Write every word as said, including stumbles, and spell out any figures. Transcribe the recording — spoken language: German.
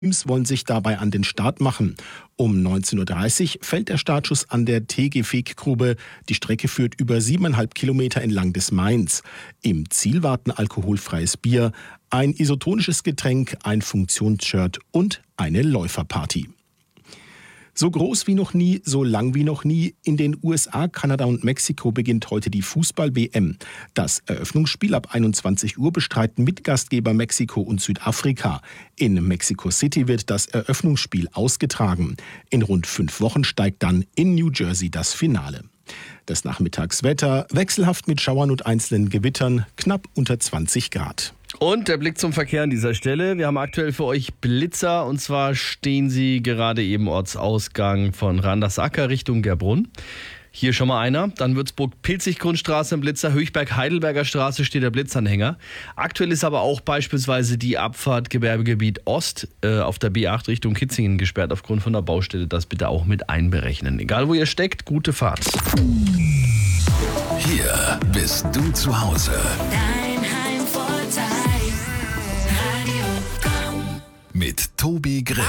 Teams wollen sich dabei an den Start machen. Um neunzehn Uhr dreißig fällt der Startschuss an der T G Feggrube. Die Strecke führt über siebeneinhalb Kilometer entlang des Mains. Im Ziel warten alkoholfreies Bier, ein isotonisches Getränk, ein Funktionsshirt und eine Läuferparty. So groß wie noch nie, so lang wie noch nie. In den U S A, Kanada und Mexiko beginnt heute die Fußball-W M. Das Eröffnungsspiel ab einundzwanzig Uhr bestreiten Mitgastgeber Mexiko und Südafrika. In Mexico City wird das Eröffnungsspiel ausgetragen. In rund fünf Wochen steigt dann in New Jersey das Finale. Das Nachmittagswetter wechselhaft mit Schauern und einzelnen Gewittern, knapp unter zwanzig Grad. Und der Blick zum Verkehr an dieser Stelle. Wir haben aktuell für euch Blitzer, und zwar stehen sie gerade eben Ortsausgang von Randersacker Richtung Gerbrunn. Hier schon mal einer. Dann Würzburg-Pilzig-Grundstraße im Blitzer, Höchberg-Heidelberger Straße steht der Blitzanhänger. Aktuell ist aber auch beispielsweise die Abfahrt Gewerbegebiet Ost äh, auf der B acht Richtung Kitzingen gesperrt aufgrund von der Baustelle. Das bitte auch mit einberechnen. Egal wo ihr steckt, gute Fahrt. Hier bist du zu Hause. Dein Heimvorteil. Radio Komm. Mit Tobi Grimm.